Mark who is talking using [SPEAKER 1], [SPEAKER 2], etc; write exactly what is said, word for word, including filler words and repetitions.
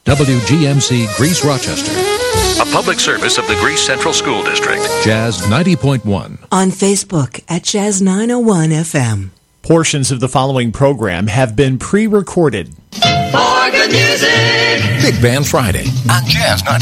[SPEAKER 1] W G M C Greece Rochester.
[SPEAKER 2] A public service of the Greece Central School District.
[SPEAKER 1] Jazz ninety point one.
[SPEAKER 3] On Facebook at Jazz nine oh one F M.
[SPEAKER 4] Portions of the following program have been pre-recorded.
[SPEAKER 5] For good music.
[SPEAKER 2] Big Band Friday on Jazz ninety.